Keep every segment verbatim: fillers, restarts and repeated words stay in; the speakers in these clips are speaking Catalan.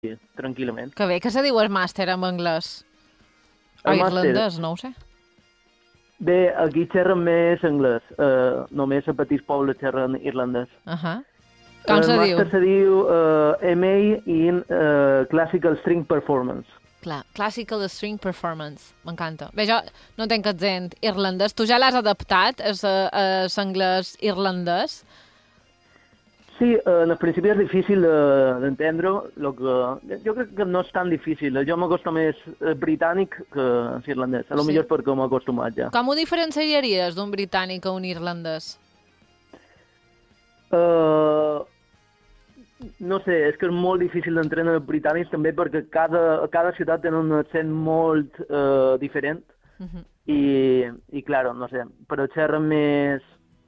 tranquil·lament. Que bé que se diu el màster en anglès. O El màster. irlandès, no ho sé. Bé, aquí xerren més anglès. Uh, només a petits pobles xerren irlandès. Uh -huh. Com se el diu? màster se diu uh, M A in uh, Classical String Performance. Clar, Classical String Performance. M'encanta. Bé, jo no tenc accent irlandès. Tu ja l'has adaptat, a l'anglès irlandès? Sí, en el principi és difícil d'entendre. Lo que... Jo crec que no és tan difícil. Jo m'acosto més britànic que irlandès. A lo Sí. millor perquè m'he acostumat ja. Com ho diferenciaries d'un britànic a un irlandès? Uh, no sé, és que és molt difícil d'entrenar els britànics també perquè cada, cada ciutat té un accent molt uh, diferent. Uh -huh. I, i claro, no sé, però xerren més...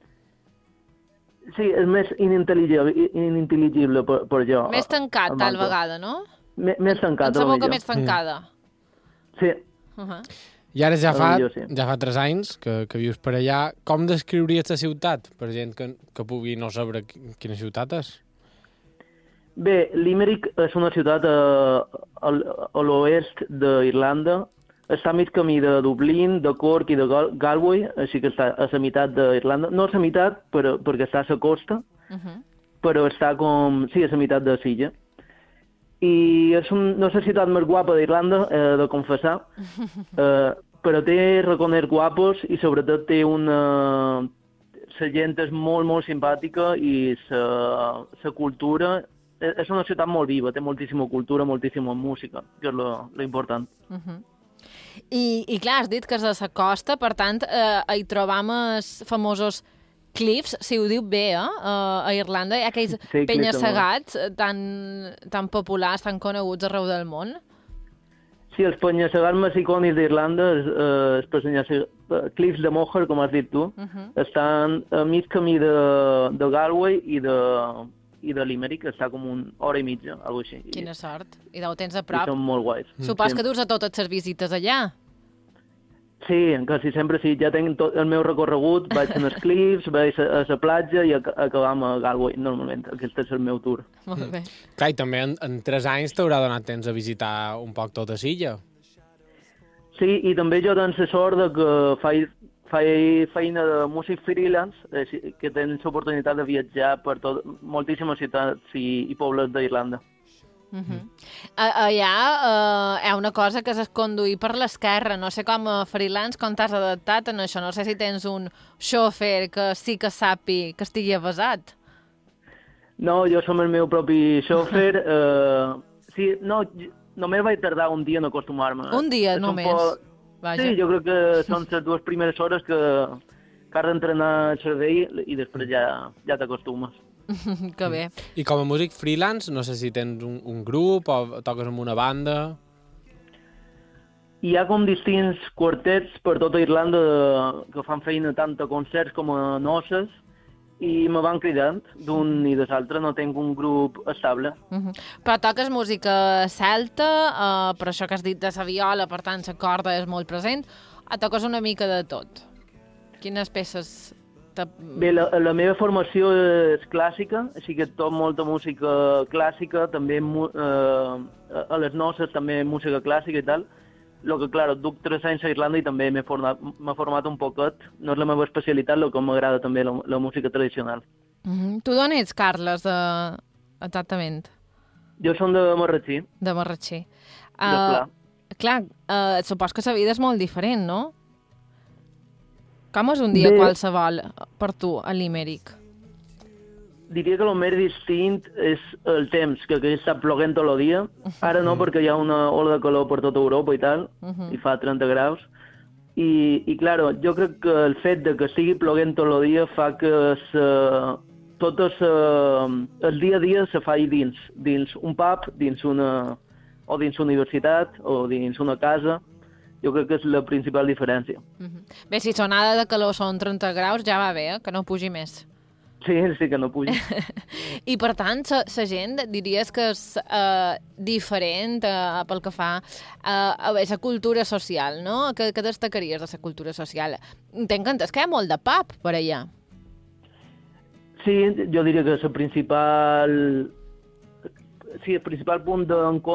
Sí, és més inintel·ligible, inintel·ligible per, per jo. Més tancat, el tal manco. vegada, no? M més tancat, En sa boca millor. més tancada. Sí. Uh -huh. I ara ja fa, Millor, sí. ja fa tres anys que, que vius per allà. Com descriuries la ciutat per gent que, que pugui no saber qui- quina ciutat és? Bé, Limerick és una ciutat a, a, a l'oest d'Irlanda. Està a mig camí de Dublín, de Cork i de Gal Galway, així que està a la meitat d'Irlanda. No a la meitat, però, perquè està a la costa, Uh -huh. però està com... Sí, a la meitat de l'illa. I és un, no és la ciutat més guapa d'Irlanda, he de confessar, eh, però té reconers guapos i sobretot té una... La gent és molt, molt simpàtica i la cultura... És una ciutat molt viva, té moltíssima cultura, moltíssima música, que és lo, lo important. Uh -huh. I, I clar, has dit que és de la costa, per tant, eh, hi trobam els famosos cliffs, si ho diu bé, eh? Uh, a Irlanda hi ha aquells Sí, penya-segats tan, tan populars, tan coneguts arreu del món. Sí, els penya-segats més icònics d'Irlanda, els, eh, els penya-segats, Cliffs de Moher, com has dit tu, Uh -huh. estan a mig camí de, de Galway i de, i de Limerick, està com una hora i mitja, alguna cosa així. Quina sort. I ho tens a I prop. són molt guais. Supos Sí. que dus a totes les visites allà. Sí, quasi sempre sí. Ja tinc tot el meu recorregut, vaig a els Cliffs, vaig a la platja i ac acabam a Galway, normalment. Aquest és el meu tour. Molt bé. Clar, i també en, en tres anys t'haurà donat temps a visitar un poc tota l'illa. Sí, i també jo tinc la sort de que faig, faig feina de músic freelance, eh, sí, que tens l'oportunitat de viatjar per tot, moltíssimes ciutats i, i pobles d'Irlanda. Uh -huh. a, allà uh, hi ha una cosa que és conduir per l'esquerra. No sé com a freelance com t'has adaptat en això. No sé si tens un xòfer que sí que sapi que estigui avasat. No, jo som el meu propi xòfer. eh, sí, no, j- només vaig tardar un dia en acostumar-me. Un dia És un només? poc- Vaja. Sí, jo crec que són les dues primeres hores que, que has d'entrenar el cervell i després ja, ja t'acostumes. Que bé. I com a músic freelance, no sé si tens un, un grup o toques amb una banda. Hi ha com distints quartets per tota Irlanda de, que fan feina tant a concerts com a noces i me van cridant d'un i de l'altre, no tinc un grup estable. Uh -huh. Però toques música celta, uh, per això que has dit de la viola, per tant la corda és molt present, o toques una mica de tot? Quines peces... te- Bé, la, la meva formació és clàssica, així que tot molta música clàssica, també mu, eh, a les noces també música clàssica i tal. Lo que, clar, duc tres anys a Irlanda i també m'he format, m'ha format un poquet. No és la meva especialitat, el que m'agrada també la, la música tradicional. Uh -huh. Tu d'on ets, Carles, de... exactament? Jo som de Marratxí, De Marratxí. de Pla. Clar, uh, supos que la vida és molt diferent, no? Com és un dia Bé. qualsevol per tu a Limerick? Diria que el més distint és el temps, que aquí està ploguent tot el dia. Ara no, perquè hi ha una ola de calor per tota Europa i tal, Uh -huh. i fa trenta graus. I, i claro, jo crec que el fet de que estigui ploguent tot el dia fa que se, tot se, el dia a dia se faci dins, dins un pub, dins una, o dins una universitat, o dins una casa. Jo crec que és la principal diferència. Uh -huh. Bé, si sonada de calor són trenta graus, ja va bé, eh? Que no pugi més. Sí, sí que no puja. I, per tant, la gent diries que és uh, diferent uh, pel que fa uh, a la cultura social, no? Què, què destacaries de la cultura social? Tenc entès que hi ha molt de pub per allà. Sí, jo diria que la principal sí, el principal punt d'encontre